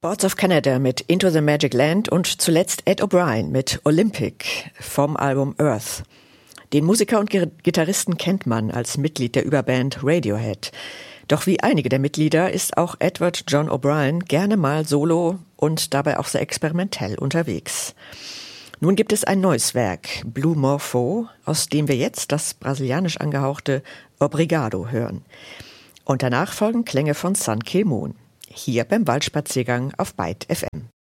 Boards of Canada mit Into the Magic Land und zuletzt Ed O'Brien mit Olympic vom Album Earth. Den Musiker und Gitarristen kennt man als Mitglied der Überband Radiohead. Doch wie einige der Mitglieder ist auch Edward John O'Brien gerne mal solo und dabei auch sehr experimentell unterwegs. Nun gibt es ein neues Werk, Blue Morpho, aus dem wir jetzt das brasilianisch angehauchte Obrigado hören. Und danach folgen Klänge von Sun Kil Moon. Hier beim Waldspaziergang auf Byte FM.